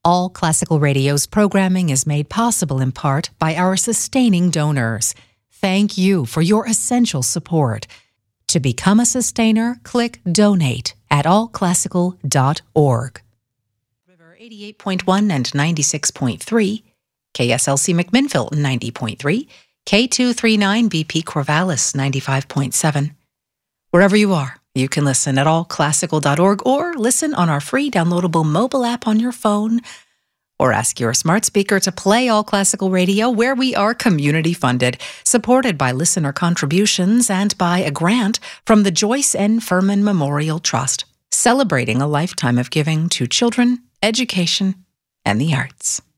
All Classical Radio's programming is made possible in part by our sustaining donors. Thank you for your essential support. To become a sustainer, click Donate at allclassical.org. River 88.1 and 96.3, KSLC McMinnville 90.3, K239 BP Corvallis 95.7. Wherever you are, you can listen at allclassical.org or listen on our free downloadable mobile app on your phone, or ask your smart speaker to play All Classical Radio, where we are community funded, supported by listener contributions and by a grant from the Joyce N. Furman Memorial Trust, celebrating a lifetime of giving to children, education, and the arts.